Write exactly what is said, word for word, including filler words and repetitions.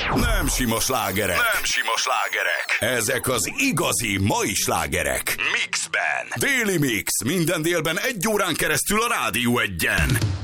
Nem sima slágerek. Nem sima slágerek. Ezek az igazi mai slágerek. Mixben. Déli Mix. Minden délben egy órán keresztül a Rádió Egyen.